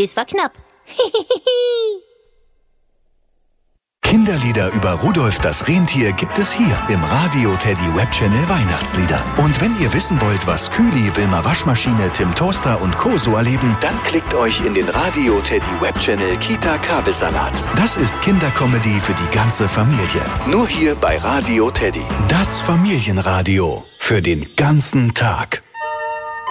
Das war knapp. Kinderlieder über Rudolf das Rentier gibt es hier im Radio Teddy Webchannel Weihnachtslieder. Und wenn ihr wissen wollt, was Kühli, Wilma Waschmaschine, Tim Toaster und Co. so erleben, dann klickt euch in den Radio Teddy Webchannel Kita Kabelsalat. Das ist Kindercomedy für die ganze Familie. Nur hier bei Radio Teddy. Das Familienradio für den ganzen Tag.